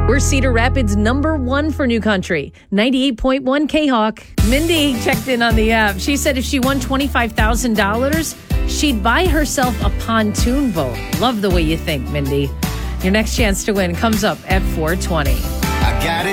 We're Cedar Rapids #1 for New Country, 98.1 K-Hawk. Mindy checked in on the app. She said if she won $25,000, she'd buy herself a pontoon boat. Love the way you think, Mindy. Your next chance to win comes up at 4:20. I got it.